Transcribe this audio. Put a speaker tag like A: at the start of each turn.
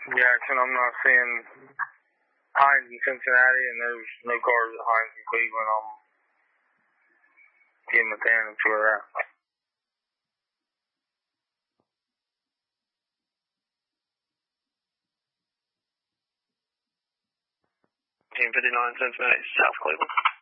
A: Jackson, I'm not seeing Hines in Cincinnati, and there's no cars at Hines in Cleveland. I'm getting with Dan and see where they're at.
B: 1059 Cincinnati, South Cleveland.